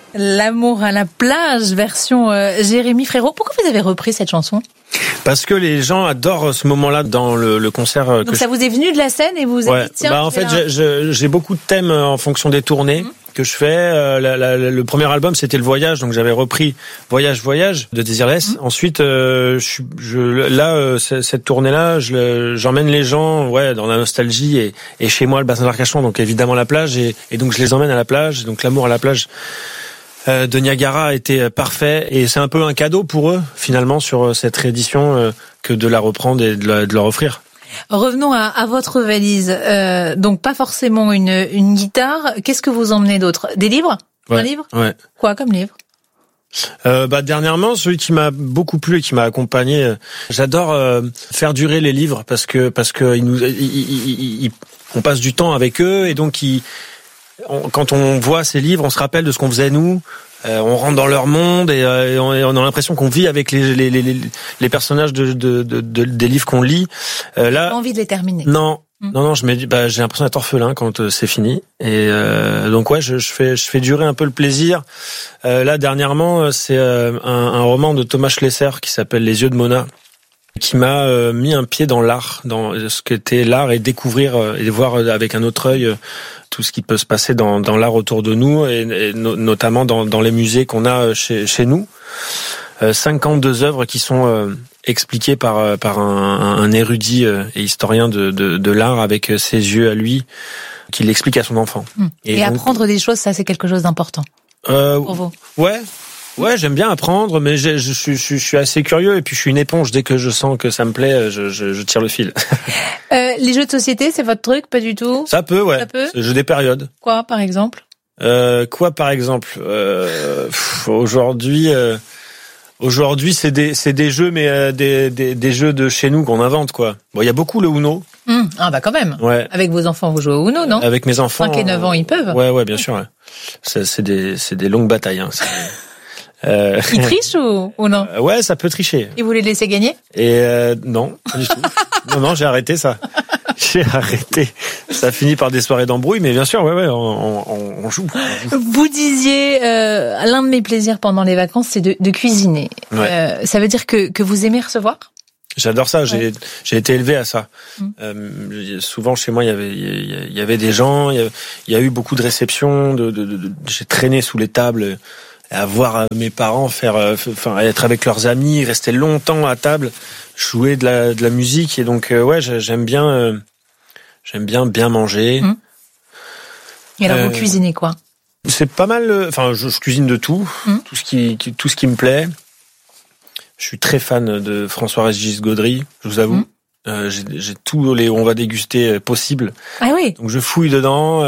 L'amour à la plage, version Jérémy Frérot. Pourquoi vous avez repris cette chanson ? Parce que les gens adorent ce moment-là dans le concert. Donc ça vous est venu de la scène et vous vous êtes dit tiens. En fait, j'ai beaucoup de thèmes en fonction des tournées que je fais. Le premier album, c'était le voyage, donc j'avais repris Voyage de Désirless. Ensuite, cette tournée-là, j'emmène les gens, dans la nostalgie et chez moi le bassin d'Arcachon, donc évidemment la plage et donc je les emmène à la plage. Donc l'amour à la plage de Niagara a été parfait et c'est un peu un cadeau pour eux finalement sur cette réédition que de la reprendre et de leur offrir. Revenons à votre valise. Donc pas forcément une guitare. Qu'est-ce que vous emmenez d'autre ? Des livres ? Un livre ? Ouais. Quoi comme livre ? Dernièrement, celui qui m'a beaucoup plu et qui m'a accompagné, j'adore faire durer les livres parce que on passe du temps avec eux et donc quand on voit ces livres, on se rappelle de ce qu'on faisait nous. On rentre dans leur monde et on a l'impression qu'on vit avec les personnages des livres qu'on lit. Là, pas envie de les terminer. Non, je me dis, j'ai l'impression d'être orphelin quand c'est fini. Et donc je fais durer un peu le plaisir. Là, dernièrement, c'est un roman de Thomas Schlesser qui s'appelle Les yeux de Mona, qui m'a mis un pied dans l'art, dans ce qu'était l'art et découvrir et voir avec un autre œil tout ce qui peut se passer dans l'art autour de nous et notamment dans les musées qu'on a chez nous. 52 œuvres qui sont expliquées par un érudit et historien de l'art avec ses yeux à lui, qui l'explique à son enfant. Et donc, apprendre des choses, ça c'est quelque chose d'important pour vous. Ouais, j'aime bien apprendre, mais je suis assez curieux et puis je suis une éponge. Dès que je sens que ça me plaît, je tire le fil. Les jeux de société, c'est votre truc, pas du tout ? Ça peut, ouais. Ça peut. J'ai des périodes. Quoi, par exemple ? Aujourd'hui, c'est des jeux, mais des jeux de chez nous qu'on invente, quoi. Bon, il y a beaucoup le Uno. Quand même. Ouais. Avec vos enfants, vous jouez au Uno, non ? Avec mes enfants. 5 et 9 ans, ils peuvent. Ouais, bien sûr. Ouais. C'est des longues batailles, hein. Ils trichent ou non ? Ouais, ça peut tricher. Et vous les laissez gagner ? Et non, pas du tout. Non, j'ai arrêté ça. J'ai arrêté. Ça finit par des soirées d'embrouille, mais bien sûr, on joue. Vous disiez, l'un de mes plaisirs pendant les vacances, c'est de cuisiner. Ouais. Ça veut dire que vous aimez recevoir ? J'adore ça. J'ai été élevé à ça. Souvent chez moi, il y avait des gens. Il y a eu beaucoup de réceptions. J'ai traîné sous les tables. À voir mes parents être avec leurs amis, rester longtemps à table, jouer de la musique et donc j'aime bien manger. Et alors vous cuisinez quoi ? C'est pas mal. Je cuisine de tout, tout ce qui me plaît. Je suis très fan de François-Régis Gaudry, je vous avoue. J'ai tous les on va déguster possible. Ah oui. Donc je fouille dedans.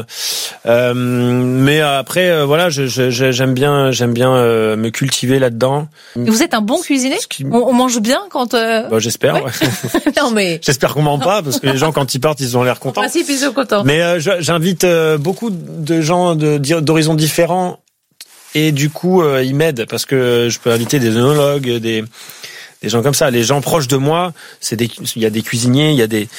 Mais après j'aime bien me cultiver là-dedans. Vous êtes un bon cuisinier ? On mange bien quand j'espère. Ouais. Non mais j'espère qu'on ment pas parce que les gens quand ils partent ils ont l'air contents. En principe ils sont contents. Mais j'invite beaucoup de gens d'horizons différents et du coup ils m'aident parce que je peux inviter des œnologues, des gens comme ça, les gens proches de moi, il y a des cuisiniers,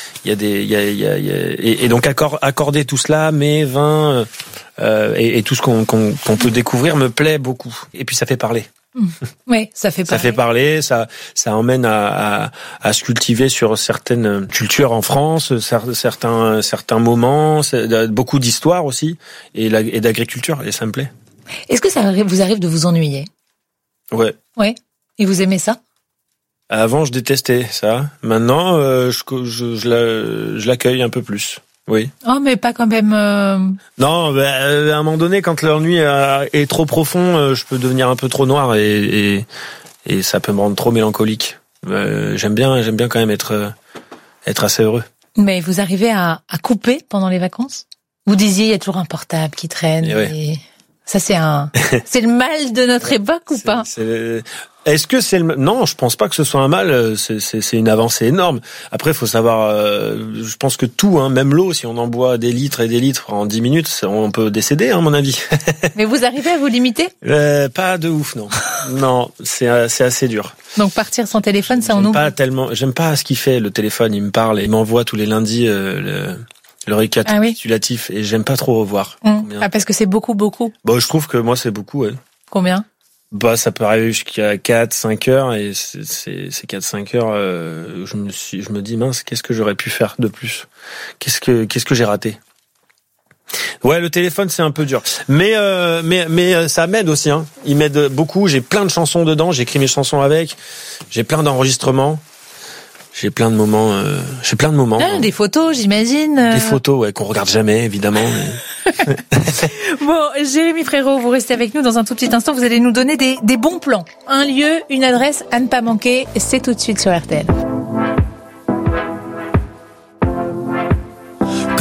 et donc accorder tout cela, mes vins et tout ce qu'on peut découvrir me plaît beaucoup. Et puis ça fait parler. Oui, ça fait parler. Ça fait parler, ça emmène à se cultiver sur certaines cultures en France, certains moments, beaucoup d'histoire aussi et d'agriculture et ça me plaît. Est-ce que ça vous arrive de vous ennuyer ? Ouais. Ouais. Et vous aimez ça ? Avant, je détestais ça. Maintenant, je l'accueille un peu plus. Oui. Oh, mais pas quand même. Non, à un moment donné, quand l'ennui est trop profond, je peux devenir un peu trop noir et ça peut me rendre trop mélancolique. J'aime bien quand même être assez heureux. Mais vous arrivez à couper pendant les vacances ? Vous disiez, il y a toujours un portable qui traîne. Et ça, c'est le mal de notre époque ou pas ? Est-ce que c'est non, je pense pas que ce soit un mal, c'est une avancée énorme. Après, faut savoir, je pense que tout, même l'eau, si on en boit des litres et des litres en 10 minutes, on peut décéder, à mon avis. Mais vous arrivez à vous limiter ? Pas de ouf, non. Non, c'est assez dur. Donc partir sans téléphone, ça on oublie. J'aime pas ce qu'il fait, le téléphone, il me parle, il m'envoie tous les lundis le récapitulatif, et j'aime pas trop revoir. Parce que c'est beaucoup. Bon, je trouve que moi c'est beaucoup, ouais. Combien? Bah, ça peut arriver jusqu'à 4-5 heures, et c'est 4-5 heures, je me dis, mince, qu'est-ce que j'aurais pu faire de plus? Qu'est-ce que j'ai raté? Ouais, le téléphone, c'est un peu dur. Mais ça m'aide aussi, hein. Il m'aide beaucoup. J'ai plein de chansons dedans. J'écris mes chansons avec. J'ai plein d'enregistrements. J'ai plein de moments. Des photos, j'imagine. Des photos, ouais, qu'on regarde jamais, évidemment. Mais... Bon, Jérémy Frérot, vous restez avec nous dans un tout petit instant. Vous allez nous donner des bons plans. Un lieu, une adresse à ne pas manquer. C'est tout de suite sur RTL.